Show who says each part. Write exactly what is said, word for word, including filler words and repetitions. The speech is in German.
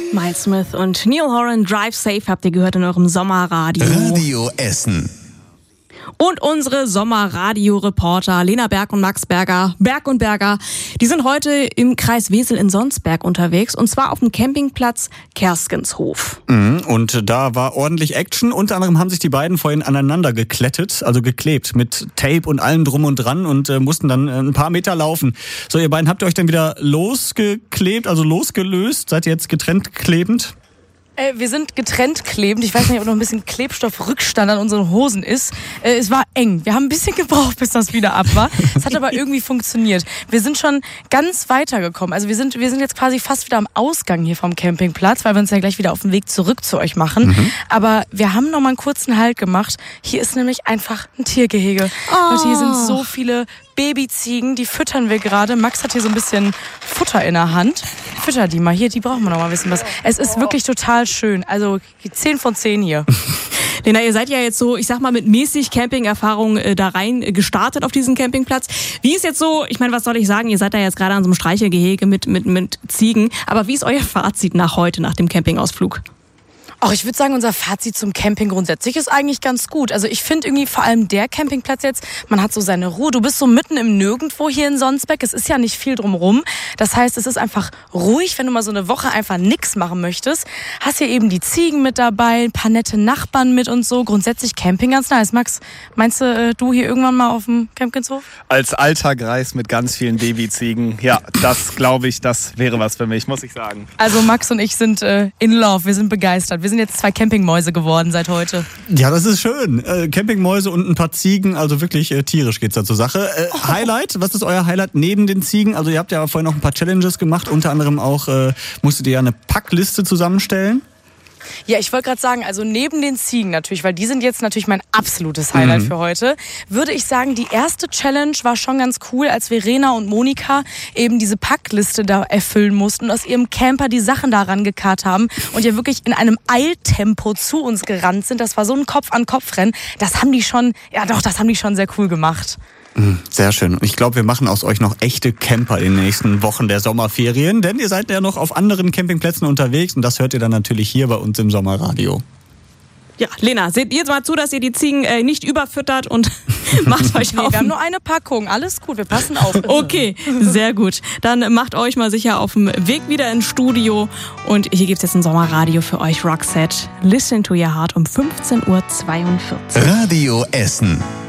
Speaker 1: Miles Smith und Neil Horan, Drive Safe, habt ihr gehört in eurem Sommerradio.
Speaker 2: Radio Essen.
Speaker 1: Und unsere Sommerradio-Reporter Lena Berg und Max Berger, Berg und Berger, die sind heute im Kreis Wesel in Sonsberg unterwegs und zwar auf dem Campingplatz Kerskenshof.
Speaker 3: Mhm, und da war ordentlich Action. Unter anderem haben sich die beiden vorhin aneinander geklettet, also geklebt mit Tape und allem drum und dran und äh, mussten dann ein paar Meter laufen. So, ihr beiden, habt ihr euch dann wieder losgeklebt, also losgelöst? Seid ihr jetzt getrennt klebend?
Speaker 4: Äh, wir sind getrennt klebend. Ich weiß nicht, ob noch ein bisschen Klebstoffrückstand an unseren Hosen ist. Äh, es war eng. Wir haben ein bisschen gebraucht, bis das wieder ab war. Es hat aber irgendwie funktioniert. Wir sind schon ganz weitergekommen. Also wir sind, wir sind jetzt quasi fast wieder am Ausgang hier vom Campingplatz, weil wir uns ja gleich wieder auf den Weg zurück zu euch machen. Mhm. Aber wir haben noch mal einen kurzen Halt gemacht. Hier ist nämlich einfach ein Tiergehege. Oh. Leute, hier sind so viele Babyziegen, die füttern wir gerade. Max hat hier so ein bisschen Futter in der Hand. Fütter die mal. Hier, die brauchen wir noch mal ein bisschen was. Es ist wirklich total schön. Also zehn von zehn hier.
Speaker 1: Lena, ihr seid ja jetzt so, ich sag mal, mit mäßig Camping-Erfahrung äh, da rein äh, gestartet auf diesen Campingplatz. Wie ist jetzt so, ich meine, was soll ich sagen, ihr seid da jetzt gerade an so einem Streichelgehege mit, mit, mit Ziegen. Aber wie ist euer Fazit nach heute, nach dem Campingausflug?
Speaker 4: Auch ich würde sagen, unser Fazit zum Camping grundsätzlich ist eigentlich ganz gut. Also ich finde irgendwie vor allem der Campingplatz jetzt, man hat so seine Ruhe. Du bist so mitten im Nirgendwo hier in Sonsberg. Es ist ja nicht viel drumherum. Das heißt, es ist einfach ruhig, wenn du mal so eine Woche einfach nichts machen möchtest. Hast hier eben die Ziegen mit dabei, ein paar nette Nachbarn mit und so. Grundsätzlich Camping ganz nice. Max, meinst du, du hier irgendwann mal auf dem Campinghof?
Speaker 5: Als alter Greis mit ganz vielen Babyziegen, ja, das glaube ich, das wäre was für mich, muss ich sagen.
Speaker 4: Also Max und ich sind äh, in love, wir sind begeistert. Wir sind jetzt zwei Campingmäuse geworden seit heute.
Speaker 3: Ja, das ist schön. Äh, Campingmäuse und ein paar Ziegen, also wirklich äh, tierisch geht's da zur Sache. Äh, oh. Highlight, was ist euer Highlight neben den Ziegen? Also ihr habt ja vorhin noch ein paar Challenges gemacht, unter anderem auch äh, musstet ihr ja eine Packliste zusammenstellen.
Speaker 4: Ja, ich wollte gerade sagen, also neben den Ziegen natürlich, weil die sind jetzt natürlich mein absolutes Highlight mhm. für heute, würde ich sagen, die erste Challenge war schon ganz cool, als Verena und Monika eben diese Packliste da erfüllen mussten und aus ihrem Camper die Sachen da rangekarrt haben und ja wirklich in einem Eiltempo zu uns gerannt sind. Das war so ein Kopf-an-Kopf-Rennen. Das haben die schon, ja doch, das haben die schon sehr cool gemacht.
Speaker 3: Sehr schön. Und ich glaube, wir machen aus euch noch echte Camper in den nächsten Wochen der Sommerferien, denn ihr seid ja noch auf anderen Campingplätzen unterwegs und das hört ihr dann natürlich hier bei uns im Sommerradio.
Speaker 1: Ja, Lena, seht ihr jetzt mal zu, dass ihr die Ziegen äh, nicht überfüttert und macht euch
Speaker 4: nee,
Speaker 1: auf.
Speaker 4: Wir haben nur eine Packung, alles gut, wir passen auf.
Speaker 1: Okay, sehr gut. Dann macht euch mal sicher auf dem Weg wieder ins Studio und hier gibt's jetzt ein Sommerradio für euch, Roxette. Listen to your heart um fünfzehn Uhr zweiundvierzig.
Speaker 2: Radio Essen.